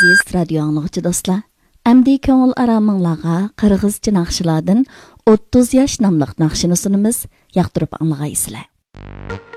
Aziz radio anlıqçı dostlar, əmdi köngül aramınlağa qırğızca naqşılardan 30 yaş namlıq naqşını sunumuz, yaqtırıp anlığaysızlar.